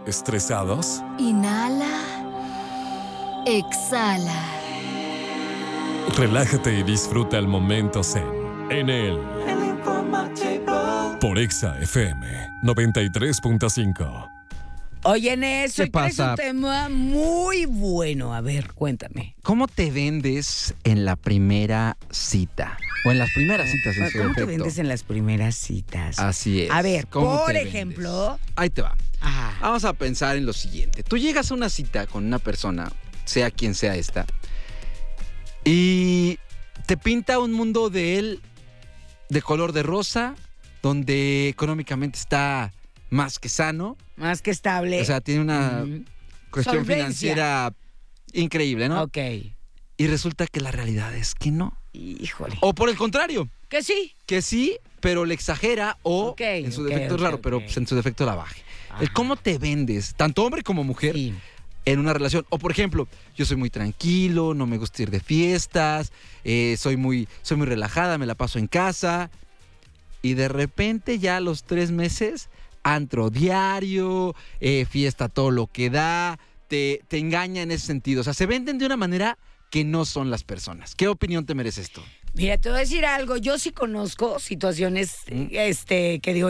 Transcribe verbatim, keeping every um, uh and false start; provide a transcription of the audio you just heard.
¿Estresados? Inhala. Exhala. Relájate y disfruta el momento zen en el por Exa F M noventa y tres punto cinco. Oye, Nes, hoy ¿Qué traes pasa? un tema muy bueno. A ver, cuéntame. ¿Cómo te vendes en la primera cita? O en las primeras citas, en su ¿Cómo te defecto. vendes en las primeras citas? Así es. A ver, ¿Cómo por te vendes? ejemplo... Ahí te va. Ajá. Vamos a pensar en lo siguiente. Tú llegas a una cita con una persona, sea quien sea esta, y te pinta un mundo de él de color de rosa, donde económicamente está más que sano. Más que estable. O sea, tiene una Mm. cuestión Solvencia. financiera increíble, ¿no? Ok. Y resulta que la realidad es que no. Híjole. O por el contrario, Que sí. que sí, pero le exagera o Ok, en su ok, defecto ok, es raro, ok. pero pues, en su defecto la baje. Ajá. El cómo te vendes, tanto hombre como mujer, Sí. en una relación. O por ejemplo, yo soy muy tranquilo, no me gusta ir de fiestas, eh, soy, muy, soy muy relajada, me la paso en casa. Y de repente ya a los tres meses, antro diario, eh, fiesta todo lo que da, te, te engaña en ese sentido. O sea, se venden de una manera que no son las personas. ¿Qué opinión te merece esto? Mira, te voy a decir algo. Yo sí conozco situaciones, este, que digo,